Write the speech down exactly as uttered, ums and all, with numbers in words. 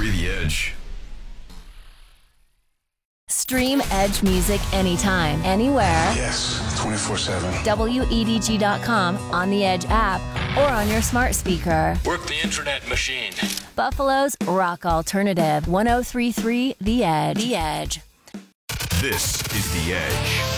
Free the Edge. Stream Edge music anytime, anywhere. Yes, twenty-four seven. W E D G dot com, on the Edge app, or on your smart speaker. Work the internet machine. Buffalo's rock alternative, one oh three point three The Edge. The Edge. This is The Edge.